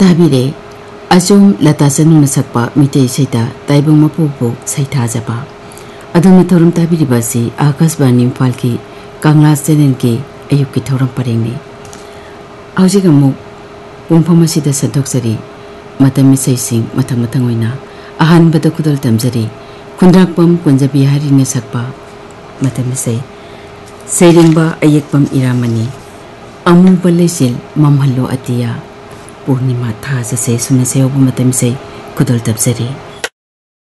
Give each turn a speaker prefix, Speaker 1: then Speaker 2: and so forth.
Speaker 1: ताबिरे अचुम लता चनु सकपा मिटे सैता ताइबंग मपुबु सैथाजबा अदुम थौरम ताबिरिबासी आकाशवाणी इम्फाल की कांगला चैनल की अयुब की थौरम परेंगे हौजिक अमुक पुंफम असिदा संथोक्सरी मतम मिसैसिंग मथंग मथंग ओइना अहानबद खुदल तमजरी खुंद्राकपम कुंजबी हारिने सकपा मतम मिसै सैरिंबा अयेकपम इरामनी अमुब लेसिल ममहल्लो अतिया पूर्णिमा था जसे सुनसे ओब मतम मिसै खुदल तमजरी